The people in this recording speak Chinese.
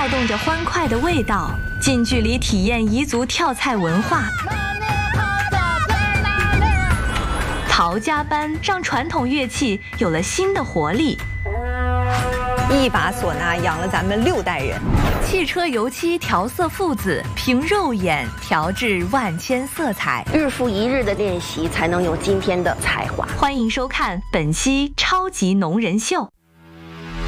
动着欢快的味道，近距离体验彝族跳菜文化。陶家班让传统乐器有了新的活力。 一把唢呐养了咱们6代人。 汽车油漆调色父子凭肉眼调制万千色彩， 日复一日的练习才能有今天的才华。 欢迎收看本期超级农人秀。